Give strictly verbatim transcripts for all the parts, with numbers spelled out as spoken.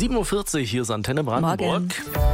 sieben Uhr vierzig, hier ist Antenne Brandenburg. Morgen.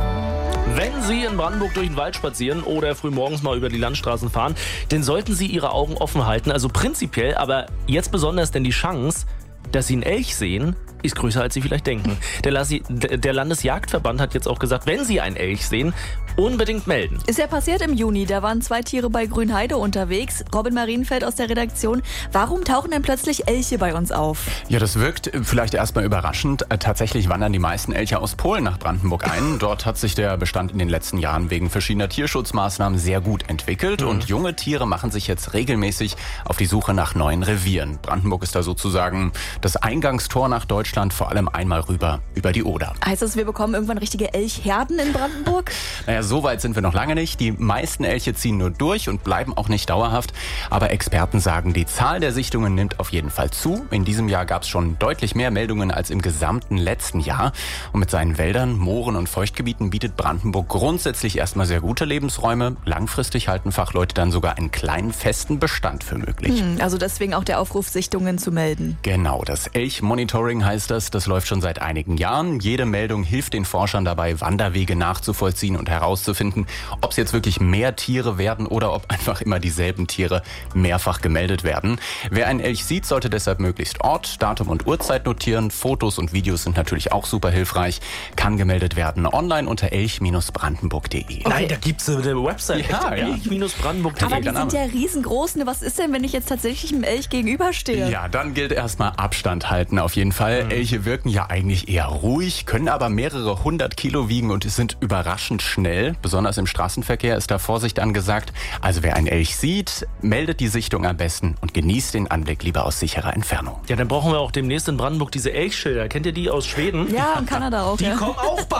Wenn Sie in Brandenburg durch den Wald spazieren oder frühmorgens mal über die Landstraßen fahren, dann sollten Sie Ihre Augen offen halten. Also prinzipiell, aber jetzt besonders, denn die Chance, dass Sie einen Elch sehen, ist größer, als Sie vielleicht denken. Der, Lasi, der Landesjagdverband hat jetzt auch gesagt, wenn Sie einen Elch sehen, unbedingt melden. Ist ja passiert im Juni, da waren zwei Tiere bei Grünheide unterwegs. Robin Marienfeld aus der Redaktion. Warum tauchen denn plötzlich Elche bei uns auf? Ja, das wirkt vielleicht erstmal überraschend. Tatsächlich wandern die meisten Elche aus Polen nach Brandenburg ein. Dort hat sich der Bestand in den letzten Jahren wegen verschiedener Tierschutzmaßnahmen sehr gut entwickelt. Mhm. Und junge Tiere machen sich jetzt regelmäßig auf die Suche nach neuen Revieren. Brandenburg ist da sozusagen das Eingangstor nach Deutschland, vor allem einmal rüber über die Oder. Heißt das, wir bekommen irgendwann richtige Elchherden in Brandenburg? Naja, so weit sind wir noch lange nicht. Die meisten Elche ziehen nur durch und bleiben auch nicht dauerhaft. Aber Experten sagen, die Zahl der Sichtungen nimmt auf jeden Fall zu. In diesem Jahr gab es schon deutlich mehr Meldungen als im gesamten letzten Jahr. Und mit seinen Wäldern, Mooren und Feuchtgebieten bietet Brandenburg grundsätzlich erstmal sehr gute Lebensräume. Langfristig halten Fachleute dann sogar einen kleinen festen Bestand für möglich. Hm, also deswegen auch der Aufruf, Sichtungen zu melden. Genau, das Elch-Monitoring heißt das. Das läuft schon seit einigen Jahren. Jede Meldung hilft den Forschern dabei, Wanderwege nachzuvollziehen und herauszufinden, ob es jetzt wirklich mehr Tiere werden oder ob einfach immer dieselben Tiere mehrfach gemeldet werden. Wer einen Elch sieht, sollte deshalb möglichst Ort, Datum und Uhrzeit notieren. Fotos und Videos sind natürlich auch super hilfreich. Kann gemeldet werden online unter elch brandenburg punkt de. Nein, da gibt es eine Website. Ja, ja. elch brandenburg punkt de. Aber die sind ja riesengroß. Was ist denn, wenn ich jetzt tatsächlich einem Elch gegenüberstehe? Ja, dann gilt erstmal Abstand halten auf jeden Fall. Mhm. Elche wirken ja eigentlich eher ruhig, können aber mehrere hundert Kilo wiegen und sind überraschend schnell. Besonders im Straßenverkehr ist da Vorsicht angesagt. Also wer einen Elch sieht, meldet die Sichtung am besten und genießt den Anblick lieber aus sicherer Entfernung. Ja, dann brauchen wir auch demnächst in Brandenburg diese Elchschilder. Kennt ihr die aus Schweden? Ja, in Kanada auch. Die ja. kommen auch bald.